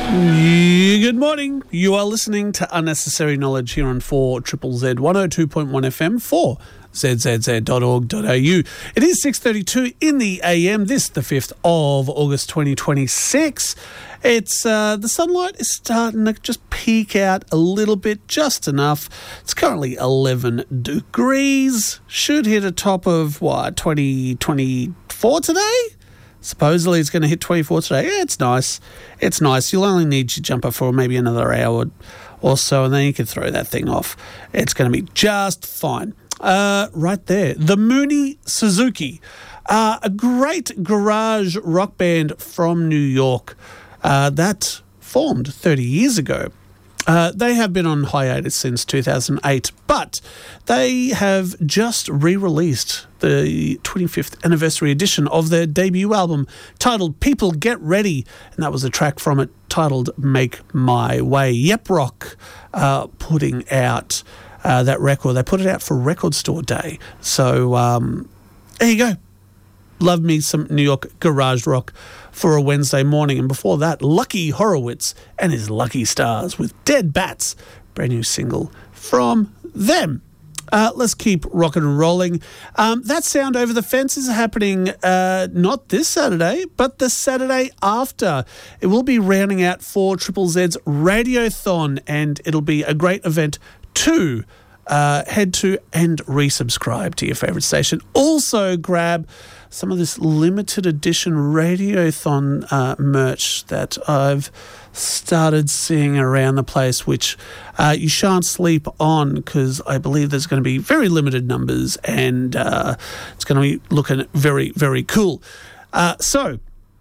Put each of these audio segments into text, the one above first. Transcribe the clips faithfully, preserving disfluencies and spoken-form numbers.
Good morning. You are listening to Unnecessary Knowledge here on four Triple Z one oh two point one F M for z z z dot org dot a u. It is six thirty-two in the A M. This the fifth of August twenty twenty-six. It's uh, the sunlight is starting to just peek out a little bit, just enough. It's currently eleven degrees. Should hit a top of what twenty twenty-four today. Supposedly it's going to hit twenty-four today. Yeah, it's nice. It's nice. You'll only need your jumper for maybe another hour or so, and then you can throw that thing off. It's going to be just fine. Uh, right there, the Mooney Suzuki, uh, a great garage rock band from New York uh, that formed thirty years ago. Uh, they have been on hiatus since two thousand eight, but they have just re-released the twenty-fifth anniversary edition of their debut album titled People Get Ready, and that was a track from it titled Make My Way. Yep Rock uh, putting out uh, that record. They put it out for Record Store Day. So um, there you go. Love me some New York garage rock for a Wednesday morning. And before that, Lucky Horowitz and his Lucky Stars with Dead Bats, brand new single from them. Uh, let's keep rocking and rolling. Um, that Sound Over the Fence is happening uh, not this Saturday, but the Saturday after. It will be rounding out for Triple Z's Radiothon, and it'll be a great event too. Uh, head to and resubscribe to your favourite station. Also grab some of this limited edition Radiothon uh, merch that I've started seeing around the place, which uh, you shan't sleep on because I believe there's going to be very limited numbers and uh, it's going to be looking very, very cool. Uh, so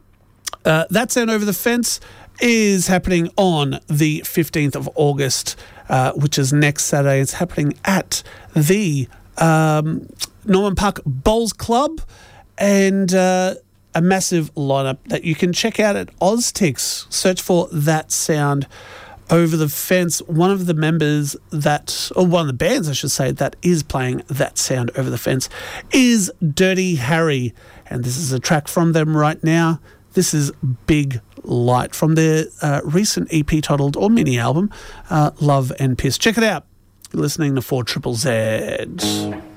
uh, That Sound Over the Fence is happening on the fifteenth of August, uh, which is next Saturday. It's happening at the um, Norman Park Bowls Club, and uh, a massive lineup that you can check out at Oztix. Search for That Sound Over the Fence. One of the members that, or one of the bands, I should say, that is playing That Sound Over the Fence is Dirty Harry, and this is a track from them right now. This is Big Light from their uh, recent E P titled, or mini album, uh, Love and Piss. Check it out. You're listening to four Triple Z.